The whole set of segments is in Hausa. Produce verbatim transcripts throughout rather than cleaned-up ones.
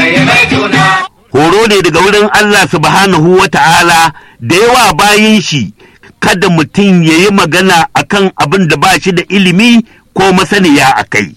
horo ne daga wurin Allah subhanahu wa ta'ala da yawa bayin shi kada mutum ya yi magana akan abin da ba shi da ilimi ko masaniya a kai.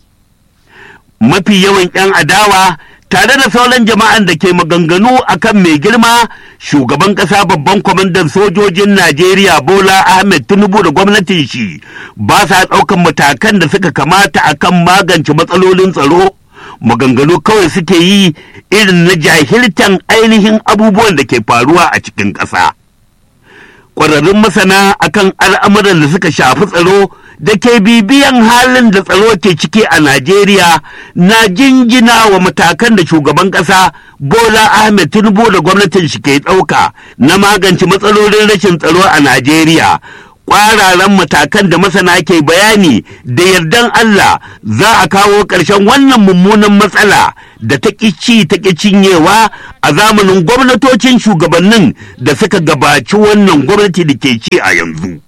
Mafi yawan 'yan adawa tare da sauran jama'an da ke maganganu akan mai girma shugaban ƙasa babban kwamandan sojojin Najeriya Bola Ahmed Tinubu da gwamnatin shi ba sa ɗaukan matakan da suka kamata akan magance matsalolin tsaro. Maganganu kawai suke yi irin na jahiltan ainihin abubuwan da ke faruwa a cikin ƙasa. Ƙwararrun masana akan al'amuran da suka shafi tsaro da ke bibiyan halin da tsaro ke ciki a Najeriya na jinjina wa matakan da shugaban ƙasa Bola Ahmed Tinubu da gwamnatin shi ke ɗauka na magance matsalolin rashin tsaro a Najeriya. Ƙwararan matakan da masana ke bayani da yardan Allah za a kawo ƙarshen wannan mummunan matsala da ta ƙici ta cinyewa a zamanin gwamnatocin shugabannin da suka gabaci wannan gwamnati da ke ci a yanzu.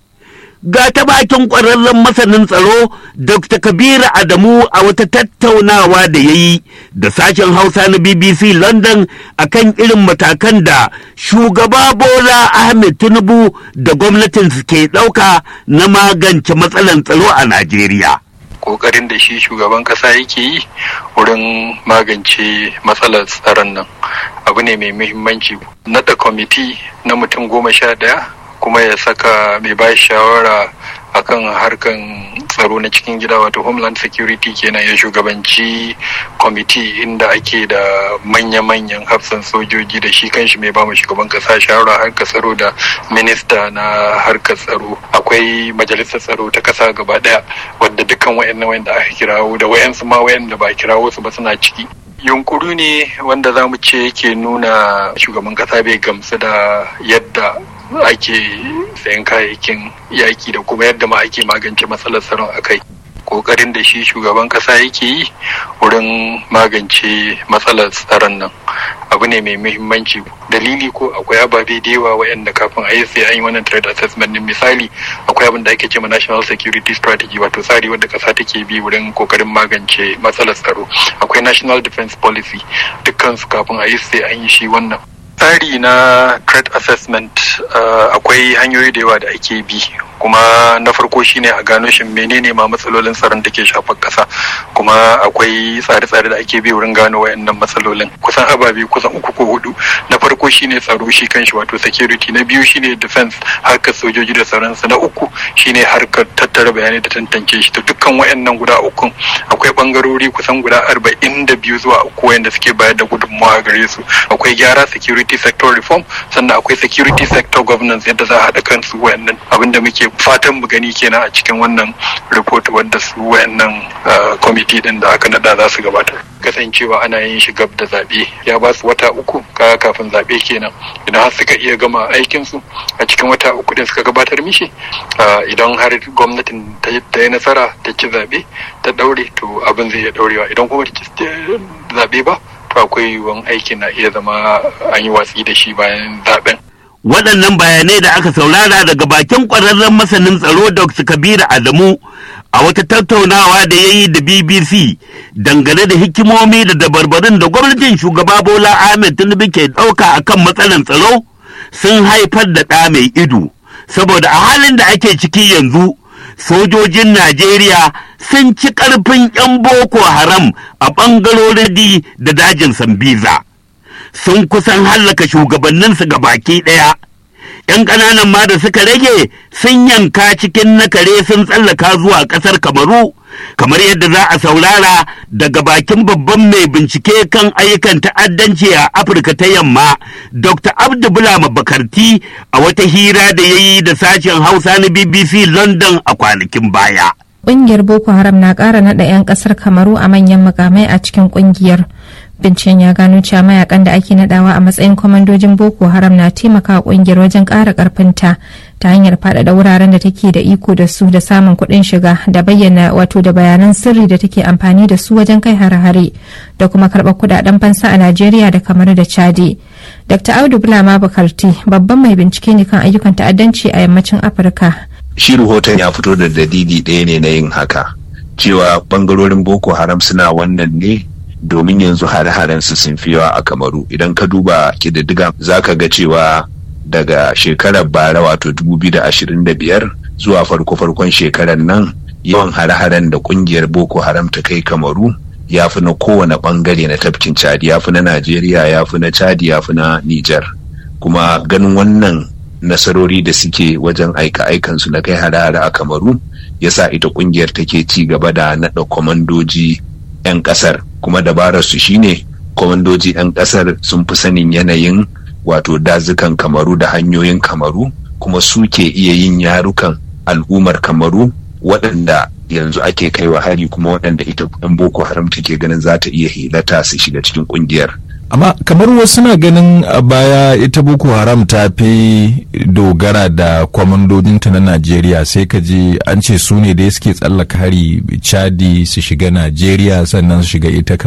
Ga ta bakin ƙwararren masanin tsaro Dokta Kabiru Adamu a wata tattaunawa da ya yi da sashen Hausa na B B C London akan irin matakan da shugaba Bola Ahmed Tinubu da gwamnatin su ke ɗauka na magance matsalan tsaro a Najeriya. Ƙoƙarin da shi shugaban ƙasa yake yi wurin magance matsalar tsaron nan abu ne mai muhimmanci. Naɗa kwamiti na mutum goma sha ɗaya kuma ya saka mai ba shawara akan harkan tsaro na cikin gida wato Homeland Security kenan ya shugabanci kwamiti inda ake da manya-manyan hafsan sojoji da shi kanshi mai ba mu shugaban kasa shawara harkar tsaro da minista na harkar tsaro. Akwai majalisar tsaro ta kasa gaba daya wadda dukkan wayannan wanda aka kirawo da wayansu ma wayanda ba kirawo su ba suna ciki. Yunkuru ne wanda za mu ce yake nuna shugaban kasa bai gamsu da yadda ake sayan kayayyakin yaki da kuma yadda ma ake magance matsalar tsaron a kai. Kokarin da shi shugaban kasa yake yi wurin magance matsalar tsaron nan abu ne mai muhimmanci. Dalili ko akwai ababe da yawa waɗanda kafin a yi sai an yi wannan threat assessment din. Misali akwai abin da ake cewa national security strategy wato tsari wanda kasa take bi wurin kokarin magance matsalar tsaro. Akwai national defense policy, dukkan su kafin a yi sai an yi shi wannan tsari na threat assessment. Uh, akwai hanyoyi da yawa da ake bi, kuma na farko shine a gano shin menene ma matsalolin tsaron da ke shafar kasa, kuma akwai tsare-tsare da ake bi wurin gano wayannan matsalolin. Kusan ababe kusan uku ko hudu. Na farko shine tsaro shi kanshi wato security, na biyu shine defense harkar sojoji da sauransu, na uku shine harkar tattara bayanai da tantance shi. To dukkan wayannan guda uku akwai bangarori kusan guda arba'in da biyu zuwa uku wayanda suke bayar da gudunmawa gare su. Akwai gyara security sector reform, sannan akwai security sector governance yadda za a haɗa kansu wayannan. Abinda muke fatan mu gani kenan a cikin wannan report wanda su wayannan committee din da aka nada za su gabatar. Kasancewa ana yin shi gab da zaɓe ya ba su wata uku kaya kafin zaɓe kenan. Idan har suka iya gama aikin su a cikin wata uku din suka gabatar mishi, idan har gwamnatin ta yi nasara ta ci zaɓe ta ɗaure, to abin zai iya ɗaurewa. Idan kuma ta ci zaɓe ba, to akwai yiwuwan aikin na iya zama an yi watsi da shi bayan zaɓen. Waɗannan bayanai da aka saurara daga bakin ƙwararren masanin tsaro Dokta Kabiru Adamu a wata tattaunawa da ya yi da B B C dangane da hikimomi da dabarbarin da gwamnatin shugaba Bola Ahmed Tinubu ke ɗauka a kan matsalan tsaro sun haifar da ɗa mai ido, saboda a halin da ake ciki yanzu sojojin Najeriya sun ci ƙarfin 'yan Boko Haram a ɓangarorin da dajin Sambiza. Sun kusan hallaka shugabanninsu ga baki ɗaya. ‘Yan ƙananan ma da suka rage sun yanka cikin na kare sun tsallaka zuwa ƙasar Kamaru, kamar yadda za a saurara daga bakin babban mai bincike kan ayyukan ta'addanci a Afirka ta Yamma, Dokta Abdu Bulama Bakarti a wata hira da ya yi da sashen Hausa na B B C London a kwanakin baya. Ƙungiyar Boko Haram na ƙara naɗa 'yan ƙasar Kamaru a manyan mukamai a cikin ƙungiyar. Binciken ya gano cewa mayakan da ake nadawa a matsayin kwamandojin Boko Haram na taimakawa kungiyar wajen ƙara ƙarfinta ta hanyar faɗaɗa wuraren da take da iko da su da samun kuɗin shiga da bayyana wato da bayanan sirri da take amfani da su wajen kai hare-hare da kuma karɓar kuɗaɗen fansa a Najeriya da kamar da Chadi. Dokta Audu Bulama Bukarti babban mai bincike ne kan ayyukan ta'addanci a yammacin Afirka. Shi rahoton ya fito da dalili ɗaya ne na yin haka, cewa bangarorin Boko Haram suna wannan ne domin yanzu hare-haren su sun fi yawa a Kamaru. Idan ka duba kididdiga za ka ga cewa daga shekarar bara wato dubu biyu da ashirin da biyar zuwa farko-farkon shekarar nan yawan hare-haren da kungiyar Boko Haram ta kai Kamaru ya fi na kowane bangare na tafkin Chadi, ya fi na Najeriya, ya fi na Chadi, ya fi na Nijar. Kuma ganin wannan nasarori da suke wajen aika-aikansu na kai hare-hare a Kamaru ya sa ita kungiyar take ci gaba da naɗa kwamandoji 'yan ƙasar, kuma dabararsu shine kwamandoji 'yan ƙasar sun fi sanin yanayin wato dazukan Kamaru da hanyoyin Kamaru, kuma su ke iya yin yarukan al'ummar Kamaru waɗanda yanzu ake kaiwa hari, kuma waɗanda ita ɗan Boko Haram take ganin za ta iya hilata su shiga cikin ƙungiyar. Amma kamar wasu na ganin a baya ita Boko Haram ta fi dogara da kwamandojinta na Najeriya, sai ka ji an ce su ne da suke tsallaka hari Chadi su shiga Najeriya sannan su shiga ita